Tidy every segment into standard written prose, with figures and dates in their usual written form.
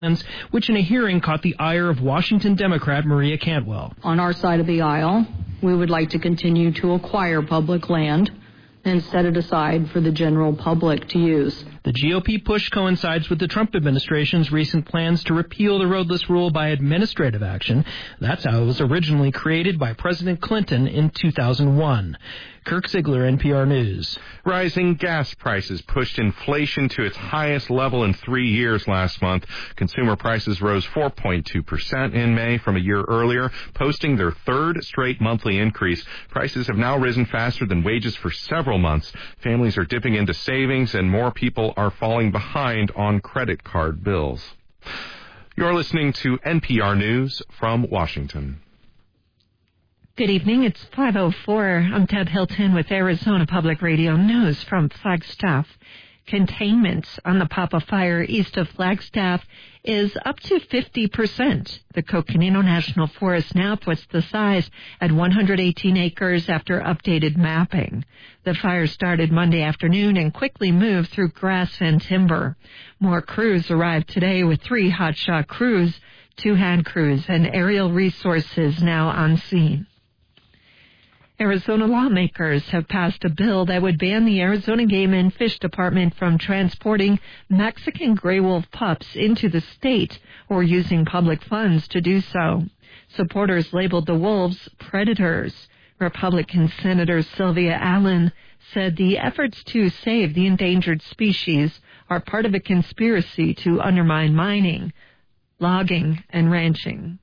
which in a hearing caught the ire of Washington Democrat Maria Cantwell. On our side of the aisle, we would like to continue to acquire public land and set it aside for the general public to use. The GOP push coincides with the Trump administration's recent plans to repeal the roadless rule by administrative action. That's how it was originally created by President Clinton in 2001. Kirk Ziegler, NPR News. Rising gas prices pushed inflation to its highest level in 3 years last month. Consumer prices rose 4.2% in May from a year earlier, posting their third straight monthly increase. Prices have now risen faster than wages for several months. Families are dipping into savings, and more people are falling behind on credit card bills. You're listening to NPR News from Washington. Good evening. It's 5:04. I'm Deb Hilton with Arizona Public Radio News from Flagstaff. Containment on the Papa Fire east of Flagstaff is up to 50%. The Coconino National Forest now puts the size at 118 acres after updated mapping. The fire started Monday afternoon and quickly moved through grass and timber. More crews arrived today with 3 hotshot crews, 2 hand crews, and aerial resources now on scene. Arizona lawmakers have passed a bill that would ban the Arizona Game and Fish Department from transporting Mexican gray wolf pups into the state or using public funds to do so. Supporters labeled the wolves predators. Republican Senator Sylvia Allen said the efforts to save the endangered species are part of a conspiracy to undermine mining, logging, and ranching.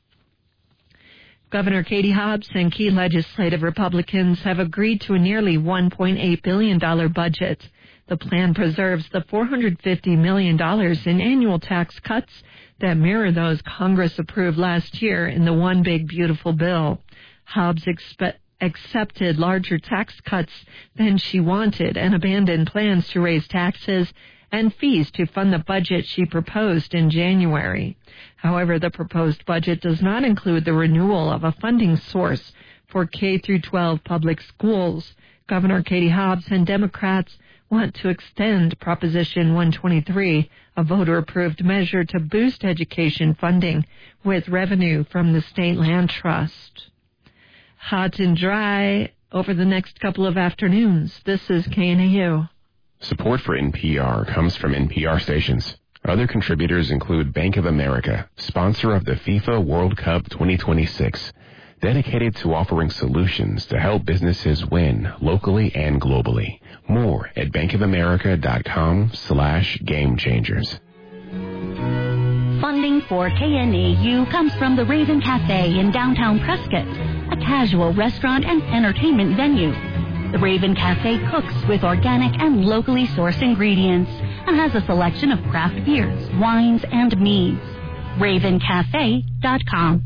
Governor Katie Hobbs and key legislative Republicans have agreed to a nearly $1.8 billion budget. The plan preserves the $450 million in annual tax cuts that mirror those Congress approved last year in the One Big Beautiful Bill. Hobbs accepted larger tax cuts than she wanted and abandoned plans to raise taxes and fees to fund the budget she proposed in January. However, the proposed budget does not include the renewal of a funding source for K-12 public schools. Governor Katie Hobbs and Democrats want to extend Proposition 123, a voter-approved measure to boost education funding with revenue from the State Land Trust. Hot and dry over the next couple of afternoons. This is KNAU. Support for NPR comes from NPR stations. Other contributors include Bank of America, sponsor of the FIFA World Cup 2026, dedicated to offering solutions to help businesses win locally and globally. More at bankofamerica.com/gamechangers. Funding for KNAU comes from the Raven Cafe in downtown Prescott, a casual restaurant and entertainment venue. The Raven Cafe cooks with organic and locally sourced ingredients and has a selection of craft beers, wines, and meads. RavenCafe.com.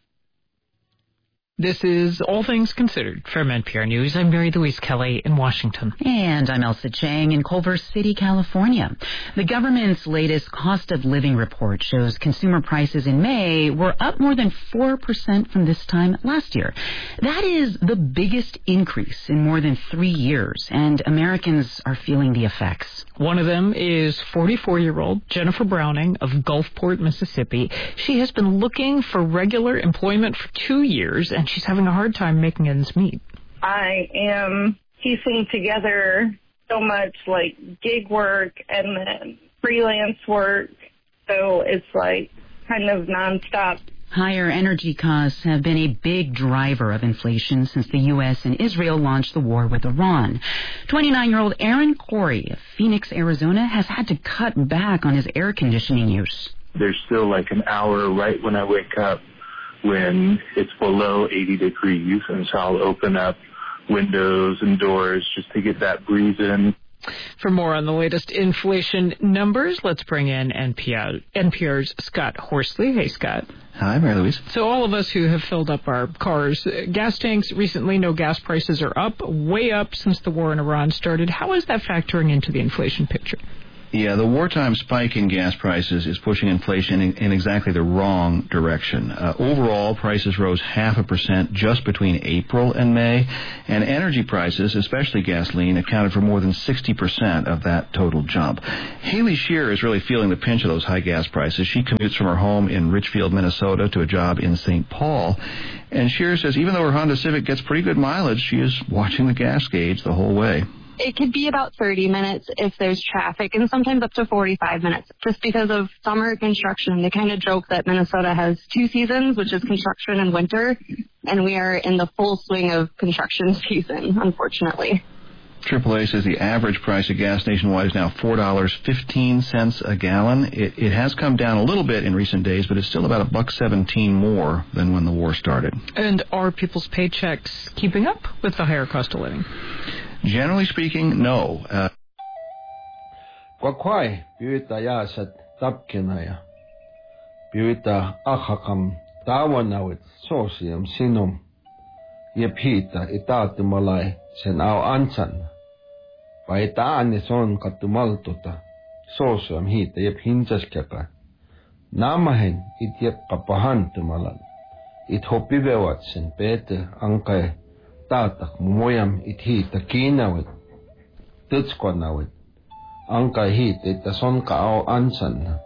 This is All Things Considered from NPR News. I'm Mary Louise Kelly in Washington. And I'm Elsa Chang in Culver City, California. The government's latest cost of living report shows consumer prices in May were up more than 4% from this time last year. That is the biggest increase in more than 3 years, and Americans are feeling the effects. One of them is 44-year-old Jennifer Browning of Gulfport, Mississippi. She has been looking for regular employment for 2 years, and she's having a hard time making ends meet. I am piecing together so much like gig work and then freelance work, so it's like kind of nonstop. Higher energy costs have been a big driver of inflation since the U.S. and Israel launched the war with Iran. 29-year-old Aaron Corey of Phoenix, Arizona, has had to cut back on his air conditioning use. There's still like an hour right when I wake up when it's below 80 degrees, and so I'll open up windows and doors just to get that breeze in. For more on the latest inflation numbers, let's bring in NPR's Scott Horsley. Hey, Scott. Hi, Mary Louise. So all of us who have filled up our cars, gas tanks recently, no gas prices are up, way up since the war in Iran started. How is that factoring into the inflation picture? Yeah, the wartime spike in gas prices is pushing inflation in exactly the wrong direction. Overall, prices rose 0.5% just between April and May, and energy prices, especially gasoline, accounted for more than 60% of that total jump. Haley Shearer is really feeling the pinch of those high gas prices. She commutes from her home in Richfield, Minnesota, to a job in St. Paul, and Shearer says even though her Honda Civic gets pretty good mileage, she is watching the gas gauge the whole way. It could be about 30 minutes if there's traffic, and sometimes up to 45 minutes, just because of summer construction. They kind of joke that Minnesota has 2 seasons, which is construction and winter, and we are in the full swing of construction season, unfortunately. AAA says the average price of gas nationwide is now $4.15 a gallon. It has come down a little bit in recent days, but it's still about $1.17 more than when the war started. And are people's paychecks keeping up with the higher cost of living? Generally speaking, no. Kwakwai, piwita yasat tapkinaya. Piwita achakam tawanawit sosiam sinum. Yepita itatumalai sen au ansan. Paitaani son katumaltuta. Sosiam hita yep hinsaskaka. Namahen it yep kapahantumalan. It hopivewat sen pete angkai. Tatak mumoyam it hita kinawit. Tutskwanawit. Angka hita ita son ka au ansan.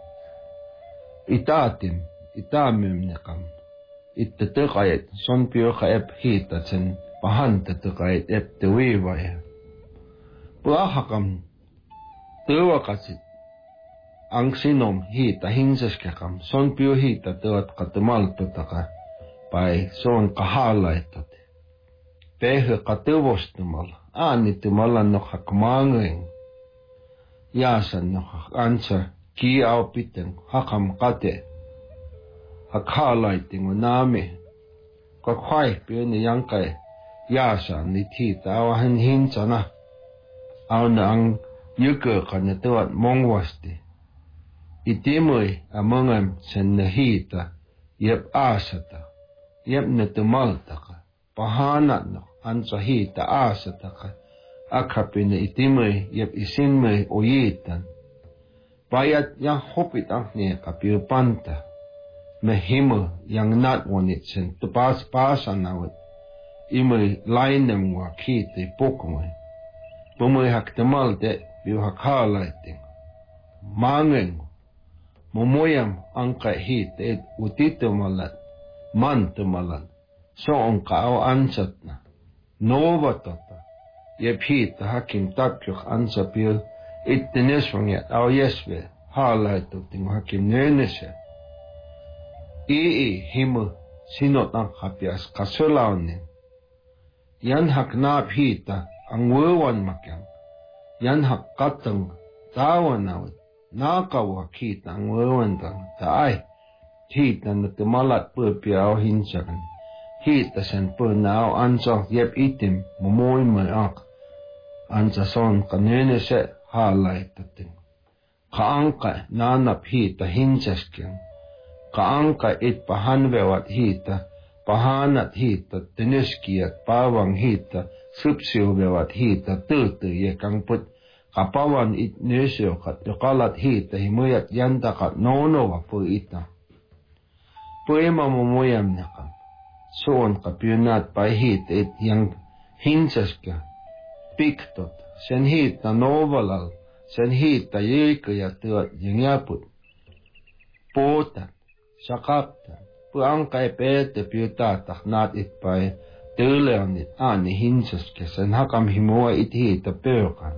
Itatim, itamimnikam. Ita tukayit son pio ka ep hita sen pahanta tukayit ep tuwiwaya. Puahakam tuwakasit. Ang sinom hita hinsaskakam son pio hita tuwat katumaltutaka. Pai son kahalaitat. Pehe katuvostumal, aanitumal nok hakmangeng. Yasan nok ansa ki au piteng hakam kate. Hakhalaiting unami. Kwakwai piuni yangkai yasan nitita awahan hinsana. Auna ang yuke kanatuat mongwasti. Itimui amongam sen nahita yep asata. Yep natumaltaka. Pahanat no ansa hita asataka akapine itimui yep isinmui oyitan bayat yang hopit angni kapiu panta mehimu yang nat wanit sen tupas pasanawit imui lainem wa kiti pokmui pumui haktemal de biu hakhalaiting mangeng mumoyam angka hit utitumalat mantumalat so on ka au ansat na nova tota ye phita hakim tapyok ansa pil itteneswanget au yesve halaitu ting hakim nenese himu sinotang hapias kasulaunin yan hakna phita ang wewan makyang yan hakatang tawanawit nakawa kita ang wewan tang taay hita na tumalat purpiaw hinsakan hita sen purnao ansa yep itim mumoy mayak ansa son kanene se halaitatin kaangka nanap hita hinsaskyang kaangka it pahanwewat hita pahanat hita tiniskiat pawang hita supsiwewat hita tutu ye kangput kapawan it nesyo kat yokalat hita himuyat yanda kat nonowa po ita puema mumoyam nakam soon kapionat pa hit it yang hinsaska piktot sen hit na novalal sen hit ta yikaya tuat yang yaput potat sakapta puang kay pete piutatak nat it pa tuleonit ani hinsaska sen hakam himua it hit ta peokan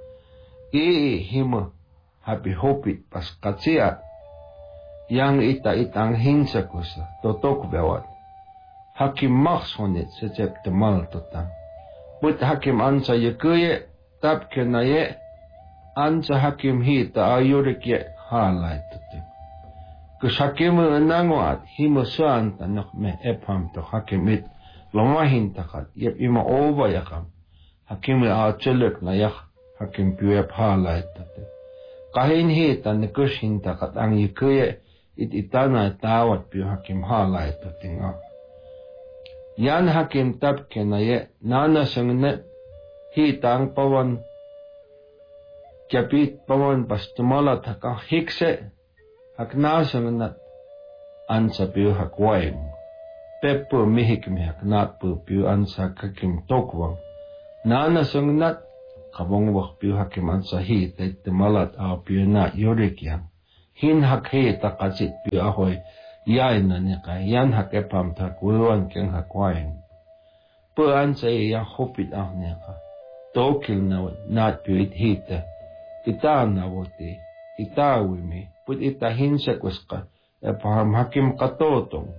himo happy hopit pas katsiat yang itang hinsakusa totok bewat hakim maksonit sejak temal tutang. But hakim ansa yekuye tap kenaye ansa hakim hita ayurik ye halai tuting. Kus hakim nangwat himo suan tanak me epham to hakim it lomahin takat yep ima ova yakam. Hakim acelek na yak hakim piyep halai tuting. Kahin hita nekus hintakat ang yekuye it itana tawat piyo hakim halai tuting. Yan hakim tapke na ye nana sangne hitang pawan Japit pamon pastumala taka hikse haknasangat ansa piu hakwaim. Peppo mihik mi haknat piu ansa kakim tokwang. Nana sangat kabong wak piu hakim ansa hi malat a piu na yorikyang. Hin hakhe takatsit piu ahoy yain na ka yan hakepam takuluan keng hakwaim. Po ansa iya hopit ah ka. Tokil na nat piu hita. Ita nawati, ita wimi, put ita hinsak waska, paham hakim katotong,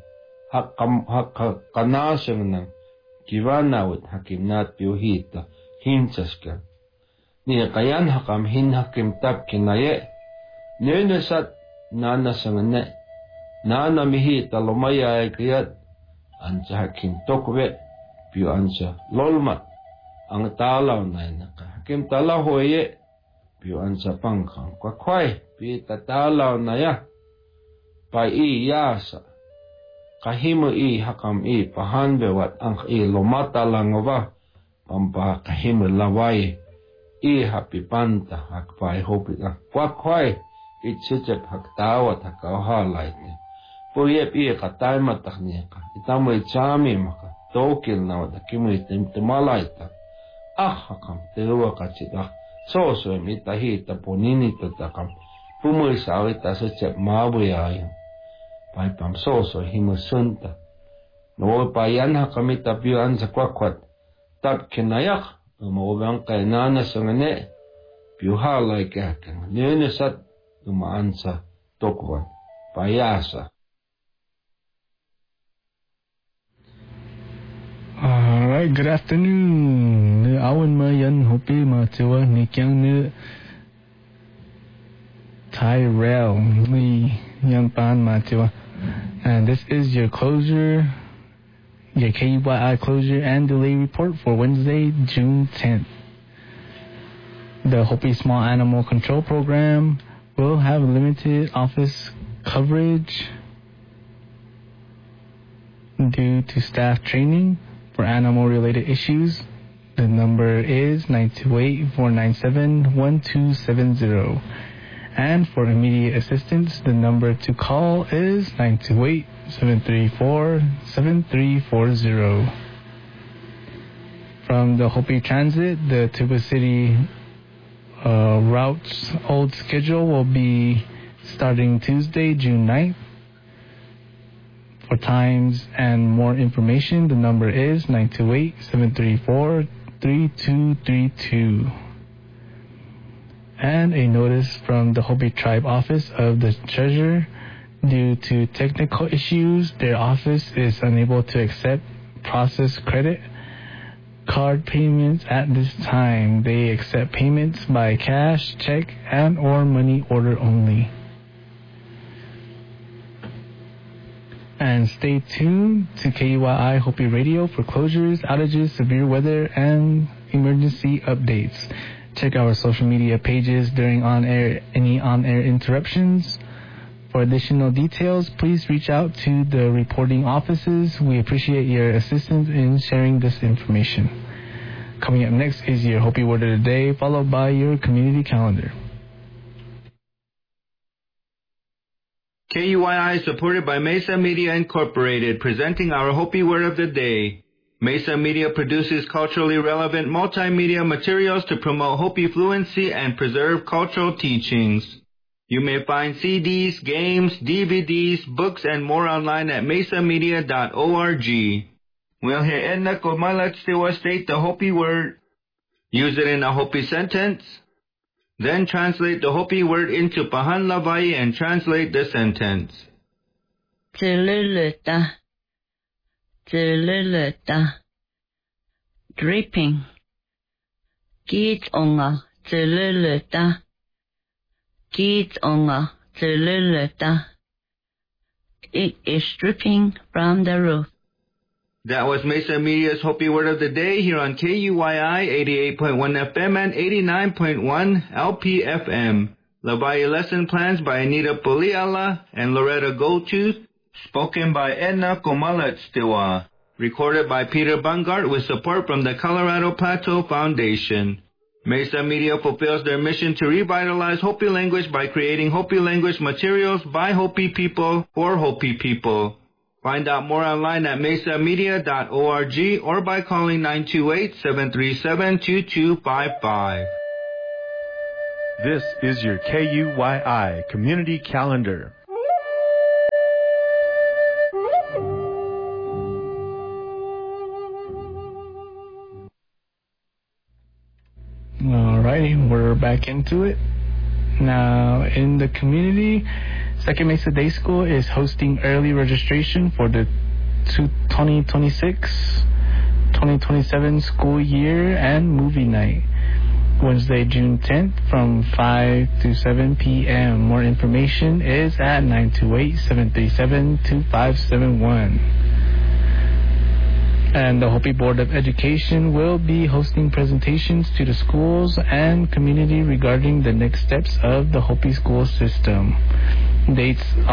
kanasang ng kiwanawat hakim nat piuhita, hinsaska. Niya kayan hakam hin hakim tap kinaye, nunasat nanasang ne, nanamihita lumaya ay kayat, ansa hakim tokwe, piu ansa lolmat, ang talaw na naka, hakim talaw hoye, piu ansa pangkang kwakway pi tatalaw na ya pa i yasa kahimu i hakam i pahanbewat ang i lomata lang ba pampa kahimu laway i hapi panta hakpay hopit ang kwakway itsuchep haktawat hakawhalay puyep i katay matak niya ka itamoy chami maka tokil na wad hakimu itimtimalay ta hakam tewa kachit so mita hita ponini tatakam pumul sawita sa cep mabuyayan pai pam so himusunta no payan hakamita piuan sa kwakwat tap kinayak umawang kay nana sangane piuhalay kakang ninesat dumaan sa tokwan payasa. Alright, good afternoon. Ne awan ma yan hopi ma tiwa ni kyang ne Tyrell ni yang pan ma tiwa. And this is your closure, your KUYI closure and delay report for Wednesday, June 10th. The Hopi Small Animal Control Program will have limited office coverage due to staff training. For animal-related issues, the number is 928-497-1270. And for immediate assistance, the number to call is 928-734-7340. From the Hopi Transit, the Tuba City route's old schedule will be starting Tuesday, June 9th. For times and more information, the number is 928-734-3232. And a notice from the Hopi Tribe Office of the Treasurer. Due to technical issues, their office is unable to accept processed credit card payments at this time. They accept payments by cash, check, and or money order only. And stay tuned to KUYI Hopi Radio for closures, outages, severe weather, and emergency updates. Check our social media pages during any on-air interruptions. For additional details, please reach out to the reporting offices. We appreciate your assistance in sharing this information. Coming up next is your Hopi Word of the Day, followed by your community calendar. KUYI is supported by Mesa Media Incorporated, presenting our Hopi Word of the Day. Mesa Media produces culturally relevant multimedia materials to promote Hopi fluency and preserve cultural teachings. You may find CDs, games, DVDs, books, and more online at mesamedia.org. We'll hear Edna Komalatstiwa state the Hopi Word, use it in a Hopi sentence, then translate the Hopi word into Pahan Lavai and translate the sentence. Tsililita, tsililita, dripping. Kiitonga, tsililita, kiitonga, tsililita. It is dripping from the roof. That was Mesa Media's Hopi Word of the Day here on KUYI 88.1 FM and 89.1 LPFM. Lavai lesson plans by Anita Poliala and Loretta Goldtooth. Spoken by Edna Komalatstiwa. Recorded by Peter Bungart with support from the Colorado Plateau Foundation. Mesa Media fulfills their mission to revitalize Hopi language by creating Hopi language materials by Hopi people for Hopi people. Find out more online at mesamedia.org or by calling 928-737-2255. This is your KUYI Community Calendar. Alrighty, we're back into it. Now, in the community, Second Mesa Day School is hosting early registration for the 2026-2027 school year and movie night. Wednesday, June 10th from 5 to 7 p.m. More information is at 928-737-2571. And the Hopi Board of Education will be hosting presentations to the schools and community regarding the next steps of the Hopi school system. Dates